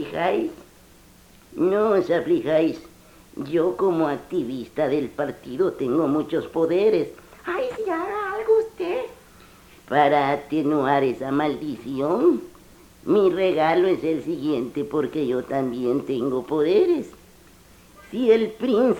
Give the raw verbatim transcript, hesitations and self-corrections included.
aflijáis. No os aflijáis. Yo como activista del partido tengo muchos poderes. Ay, si haga algo usted. Para atenuar esa maldición, mi regalo es el siguiente porque yo también tengo poderes. Si el príncipe